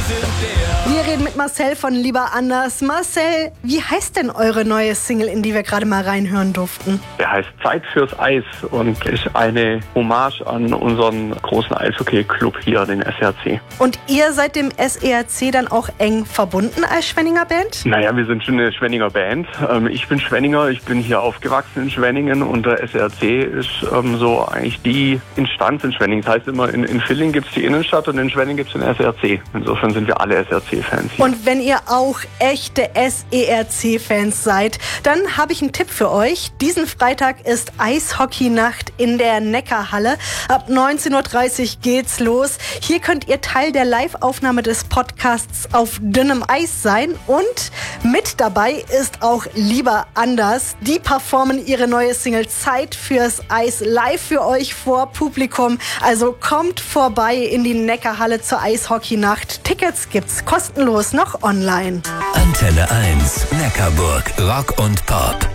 Wir reden mit Marcel von Lieber Anders. Marcel, wie heißt denn eure neue Single, in die wir gerade mal reinhören durften? Der heißt Zeit fürs Eis und ist eine Hommage an unseren großen Eishockey-Club hier, den SRC. Und ihr seid dem SERC dann auch eng verbunden als Schwenninger Band? Naja, wir sind schon eine Schwenninger Band. Ich bin Schwenninger, ich bin hier aufgewachsen in Schwenningen und der SRC ist so eigentlich die Instanz in Schwenningen. Das heißt immer, in Villingen gibt es die Innenstadt und in Schwenningen gibt es den SRC. Insofern sind wir alle SRC-Fans hier. Und wenn ihr auch echte SERC-Fans seid, dann habe ich einen Tipp für euch. Diesen Freitag ist Eishockey-Nacht in der Neckarhalle. Ab 19:30 Uhr geht's los. Hier könnt ihr Teil der Live-Aufnahme des Podcasts Auf dünnem Eis sein. Und mit dabei ist auch Lieber Anders. Die performen ihre neue Single Zeit fürs Eis live für euch vor Publikum. Also kommt vorbei in die Neckarhalle zur Eishockey-Nacht. Tickets gibt's kostenlos noch online. Antenne 1, Neckarburg, Rock und Pop.